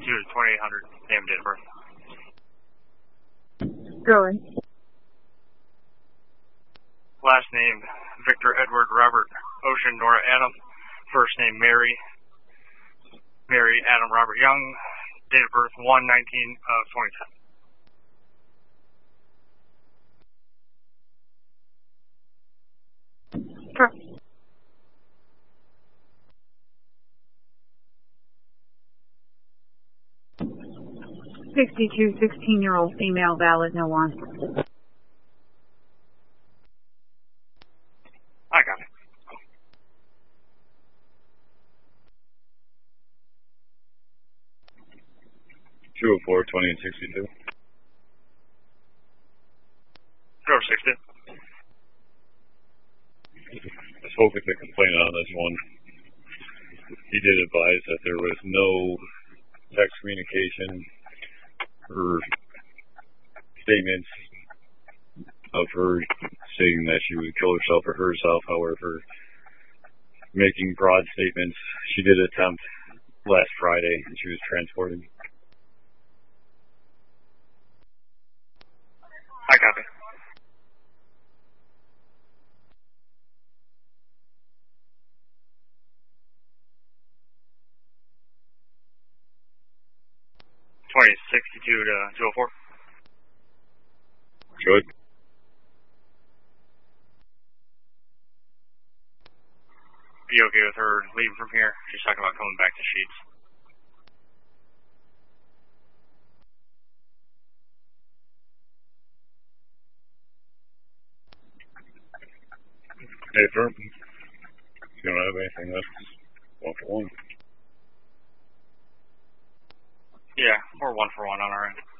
to 2800, name and date of birth. Go ahead. Last name, Victor Edward Robert Ocean Nora Adam. First name, Mary Adam Robert Young. Date of birth, 1/19/2010. Sure. 62, 16-year-old female, valid, no warrant. I got it. Two 20 and 62. 060. I spoke with the complainant on this one. He did advise that there was no text communication or statements of her stating that she would kill herself or herself. However, making broad statements, she did attempt last Friday and she was transported. I copy. (2062 to 204). Good. Be okay with her leaving from here? She's talking about coming back to Sheets. Hey, firm. You don't have anything else? 1 for 1. Yeah, we're 1 for 1 on our end.